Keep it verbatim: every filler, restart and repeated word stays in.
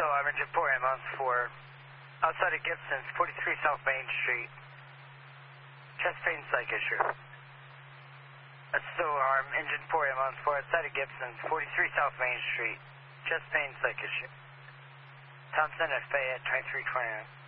I'm Engine four ambulance for outside of Gibson's, forty-three South Main Street. Chest pain psych issue. That's still arm, Engine four ambulance for outside of Gibson's, forty-three South Main Street. Chest pain psych issue. Thompson at Fayette, twenty-three twenty-nine.